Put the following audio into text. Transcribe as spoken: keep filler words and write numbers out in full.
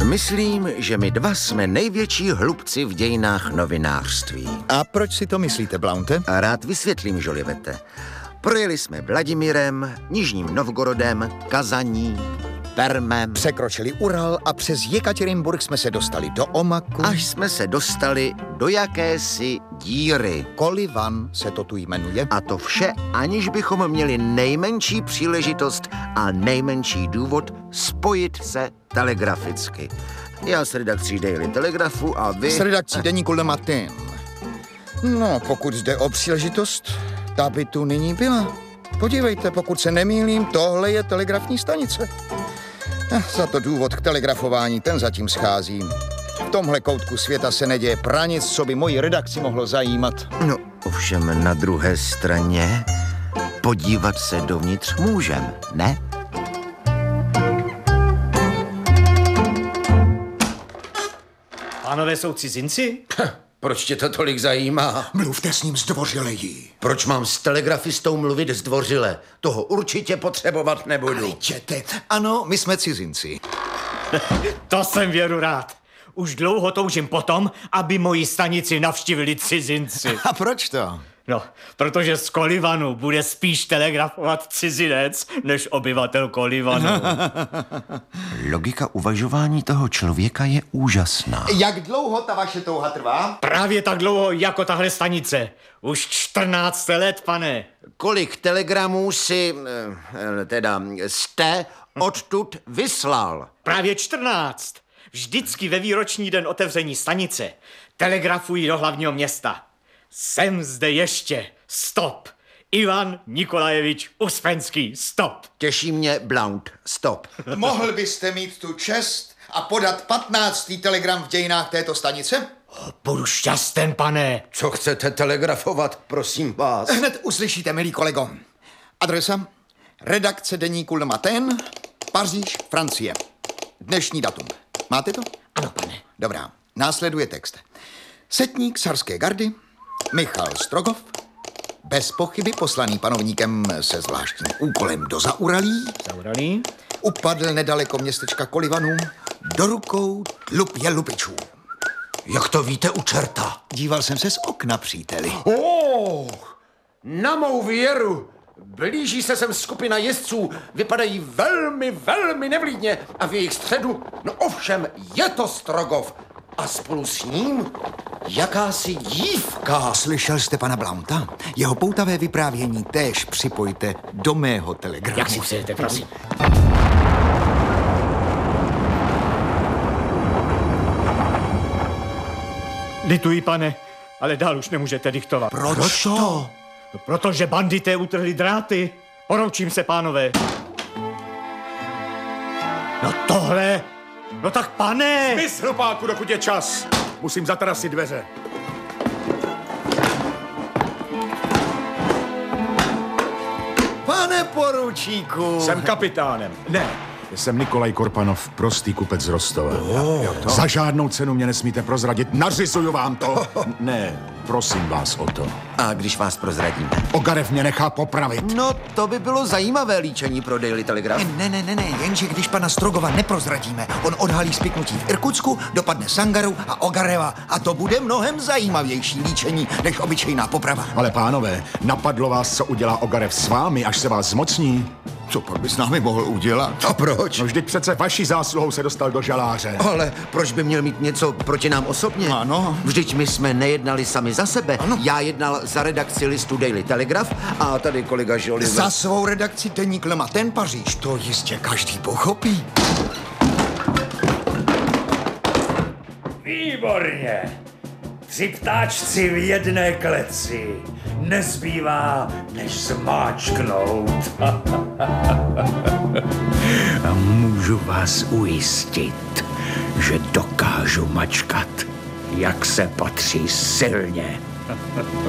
Myslím, že my dva jsme největší hlupci v dějinách novinářství. A proč si to myslíte, Blaunte? A rád vysvětlím, Žolivete. Projeli jsme Vladimirem, Nižním Novgorodem, Kazaní, Permem. Překročili Ural a přes Jekatěrinburg jsme se dostali do Omaku. Až jsme se dostali do jakési díry. Kolivan se to tu jmenuje. A to vše, aniž bychom měli nejmenší příležitost a nejmenší důvod spojit se telegraficky. Já s redakcí Daily Telegrafu a vy... S redakcí deníku Le Matin. No, pokud jde o příležitost, ta by tu nyní byla. Podívejte, pokud se nemýlím, tohle je telegrafní stanice. Za to důvod k telegrafování, ten zatím schází. V tomhle koutku světa se neděje pranic, co by moji redakci mohlo zajímat. No, ovšem na druhé straně podívat se dovnitř můžem, ne? Pánové jsou cizinci? Proč tě to tolik zajímá? Mluvte s ním zdvořileji. Proč mám s telegrafistou mluvit zdvořile? Toho určitě potřebovat nebudu. Čete, ano, my jsme cizinci. To jsem věru rád. Už dlouho toužím potom, aby moji stanici navštívili cizinci. A proč to? No, protože z Kolivanu bude spíš telegrafovat cizinec, než obyvatel Kolivanu. Logika uvažování toho člověka je úžasná. Jak dlouho ta vaše touha trvá? Právě tak dlouho jako tahle stanice. Už čtrnáct let, pane. Kolik telegramů si, eh, teda jste odtud vyslal? Právě čtrnáct. Vždycky ve výroční den otevření stanice telegrafují do hlavního města. Jsem zde ještě. Stop. Ivan Nikolajevič Uspenský. Stop. Těší mě Blount. Stop. Mohl byste mít tu čest a podat patnáctý telegram v dějinách této stanice? Budu šťasten, pane. Co chcete telegrafovat, prosím vás? Hned uslyšíte, milý kolego. Adresa? Redakce deníku Le Matin, Paříž, Francie. Dnešní datum. Máte to? Ano, pane. Dobrá. Následuje text. Setník carské gardy, Michal Strogov, bez pochyby poslaný panovníkem se zvláštním úkolem do Zauralí, Zauralí? upadl nedaleko městečka Kolivanů do rukou lupě lupičů. Jak to víte u čerta? Díval jsem se z okna, příteli. Oh, na mou věru. Blíží se sem skupina jezdců, vypadají velmi, velmi nevlídně a v jejich středu, no ovšem, je to Strogov. A spolu s ním jakási dívka. Slyšel jste pana Blaunta? Jeho poutavé vyprávění též připojte do mého telegramu. Jak si přejete, prosím. Lituji, pane, ale dál už nemůžete diktovat. Proč to? Protože bandité utrhli dráty. Poroučím se, pánové. No tohle... No tak pane! Vys, hlupáku, dokud je čas. Musím zatrasit dveře. Pane poručíku. Jsem kapitánem. Ne, jsem Nikolaj Korpanov, prostý kupec z Rostova. Oh, Za žádnou cenu mě nesmíte prozradit, nařizuju vám to. Ne, prosím vás o to. A když vás prozradíme? Ogarev mě nechá popravit. No, to by bylo zajímavé líčení pro Daily Telegraph. Ne, ne, ne, ne, jenže když pana Strogova neprozradíme, on odhalí spiknutí v Irkutsku, dopadne Sangaru a Ogareva a to bude mnohem zajímavější líčení než obyčejná poprava. Ale pánové, napadlo vás, co udělá Ogarev s vámi, až se vás zmocní? Co pak by s námi mohl udělat? A proč? No vždyť přece vaší zásluhou se dostal do žaláře. Ale proč by měl mít něco proti nám osobně? Ano. Vždyť my jsme nejednali sami za sebe. Ano. Já jednal za redakci listu Daily Telegraph a tady kolega Žoliver. Za svou redakci deník Le Matin Paříž, to jistě každý pochopí. Výborně. Tři ptáčci v jedné kleci. Nezbývá, než zmáčknout. A můžu vás ujistit, že dokážu mačkat, jak se patří silně.